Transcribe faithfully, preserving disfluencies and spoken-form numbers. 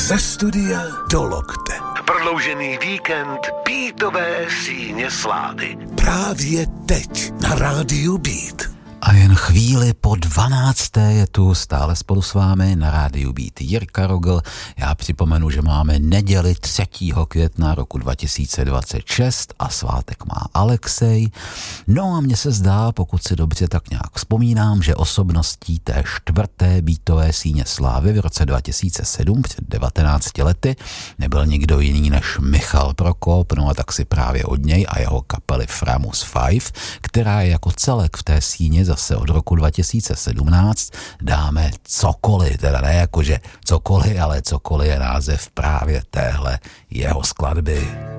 Ze studia do lokte. Prodloužený víkend Beatové síně slády. Právě teď na rádiu Beat. A jen chvíli po dvanácté je tu stále spolu s vámi na rádiu Beat Jirka Rogl. Já připomenu, že máme neděli třetího května roku dva tisíce dvacet šest a svátek má Alexej. No a mně se zdá, pokud si dobře tak nějak vzpomínám, že osobností té čtvrté Beatové síně slávy v roce dva tisíce sedm, před devatenácti lety, nebyl nikdo jiný než Michal Prokop, no a tak si právě od něj a jeho kapely Framus Five, která je jako celek v té síni zase od roku dva tisíce sedmnáct, dáme Cokoliv, teda ne jakože cokoliv, ale Cokoliv je název právě téhle jeho skladby.